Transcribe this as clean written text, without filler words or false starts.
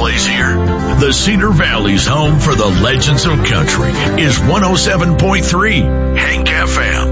place here. The Cedar Valley's home for the legends of country is 107.3 Hank FM.